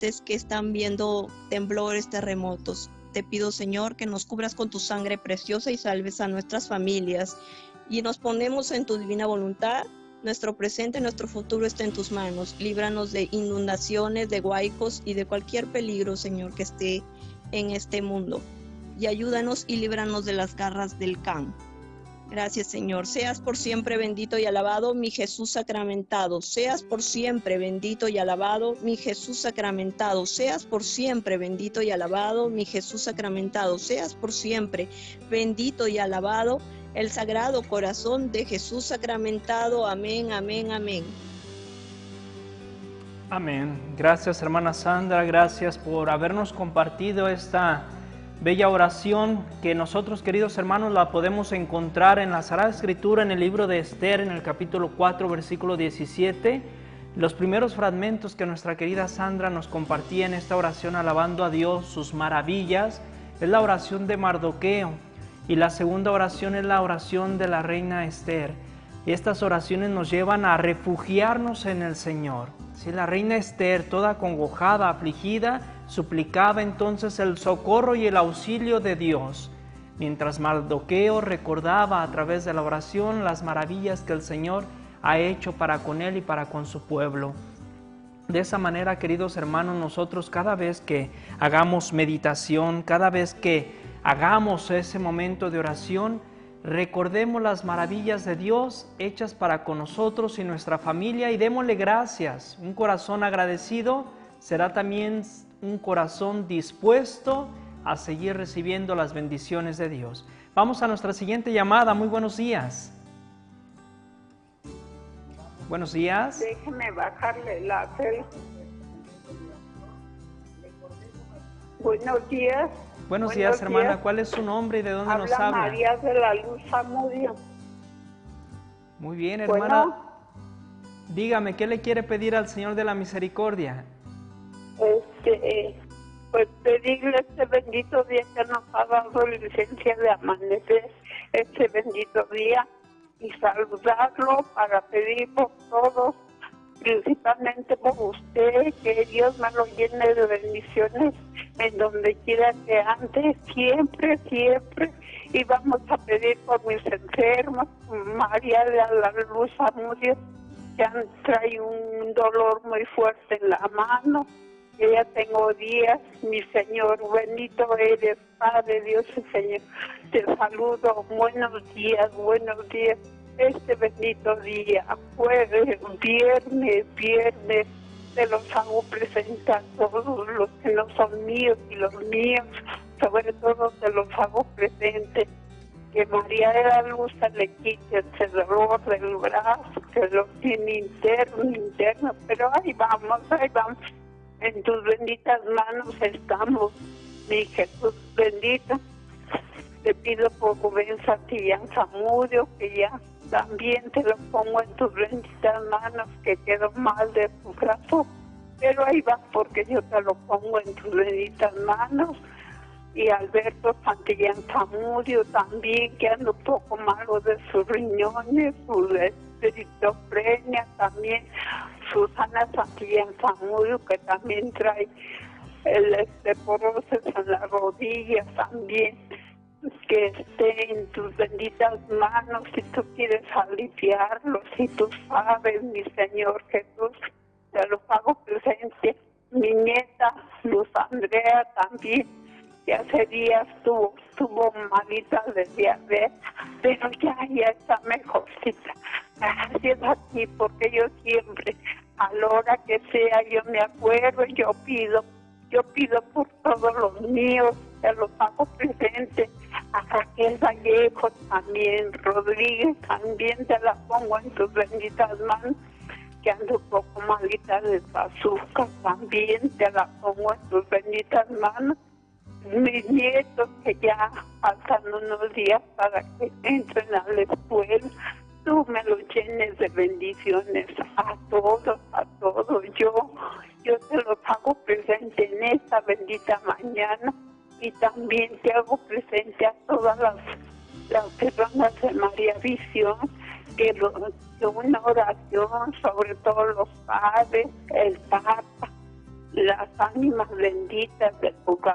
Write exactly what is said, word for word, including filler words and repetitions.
partes que están viendo temblores, terremotos. Te pido, Señor, que nos cubras con tu sangre preciosa y salves a nuestras familias. Y nos ponemos en tu divina voluntad. Nuestro presente, nuestro futuro está en tus manos. Líbranos de inundaciones, de huaicos y de cualquier peligro, Señor, que esté en este mundo. Y ayúdanos y líbranos de las garras del can. Gracias, Señor. Seas por siempre bendito y alabado, mi Jesús sacramentado. Seas por siempre bendito y alabado, mi Jesús sacramentado. Seas por siempre bendito y alabado, mi Jesús sacramentado. Seas por siempre bendito y alabado, el Sagrado Corazón de Jesús sacramentado. Amén, amén, amén. Amén. Gracias, hermana Sandra. Gracias por habernos compartido esta bella oración que nosotros, queridos hermanos, la podemos encontrar en la Sagrada Escritura, en el libro de Esther, en el capítulo cuatro, versículo diecisiete. Los primeros fragmentos que nuestra querida Sandra nos compartía en esta oración alabando a Dios, sus maravillas, es la oración de Mardoqueo. Y la segunda oración es la oración de la reina Esther. Y estas oraciones nos llevan a refugiarnos en el Señor. Si la reina Esther, toda acongojada, afligida, suplicaba entonces el socorro y el auxilio de Dios, mientras Mardoqueo recordaba a través de la oración las maravillas que el Señor ha hecho para con él y para con su pueblo. De esa manera, queridos hermanos, nosotros cada vez que hagamos meditación, cada vez que hagamos ese momento de oración, recordemos las maravillas de Dios hechas para con nosotros y nuestra familia y démosle gracias. Un corazón agradecido será también un corazón dispuesto a seguir recibiendo las bendiciones de Dios. Vamos a nuestra siguiente llamada. Muy buenos días. Buenos días. Déjeme bajarle la cel. Buenos días. Buenos, Buenos días, días, hermana. ¿Cuál es su nombre y de dónde habla nos habla? María de la Luz Zamudio. Muy bien, hermana. Bueno, dígame, ¿qué le quiere pedir al Señor de la Misericordia? este, pues pedirle este bendito día que nos ha dado licencia de amanecer, este bendito día, y saludarlo para pedir por todos, principalmente por usted, que Dios me lo llene de bendiciones en donde quiera que ande, siempre, siempre. Y vamos a pedir por mis enfermos, María de la Luz Zamudio, que trae un dolor muy fuerte en la mano, que ya tengo días. Mi Señor, bendito eres, Padre Dios y Señor. Te saludo, buenos días, buenos días. Este bendito día, jueves, viernes, viernes, te los hago presentar todos los que no son míos y los míos, sobre todo te los hago presente. Que María de la Luz se le quite ese dolor del brazo, que lo tiene interno, interno, pero ahí vamos, ahí vamos. En tus benditas manos estamos, mi Jesús bendito. Te pido por Rubén Santillán Zamudio, que ya también te lo pongo en tus benditas manos, que quedó mal de tu brazo, pero ahí va, porque yo te lo pongo en tus benditas manos. Y Alberto Santillán Zamudio también, que anda un poco malo de sus riñones, su esquizofrenia también. Susana Santillán Zamudio, que también trae el osteoporosis en las rodillas también, que esté en tus benditas manos si tú quieres aliviarlo, si tú sabes, mi Señor Jesús, te lo hago presente. Mi nieta Luz Andrea también, que hace días tuvo, tuvo malita de diabetes, pero ya, ya está mejorcita. Gracias a ti, porque yo siempre, a la hora que sea, yo me acuerdo, yo pido, yo pido por todos los míos, te los hago presente. A Raquel Vallejo también, Rodríguez también te la pongo en tus benditas manos, que ando un poco malita de azúcar, también te la pongo en tus benditas manos. Mis nietos, que ya faltan unos días para que entren a la escuela, tú me los llenes de bendiciones a todos, a todos. Yo, yo te los hago presente en esta bendita mañana. Y también te hago presente a todas las, las personas de María Visión, que, lo, que una oración, sobre todo los padres, el Papa, las ánimas benditas de purgatorio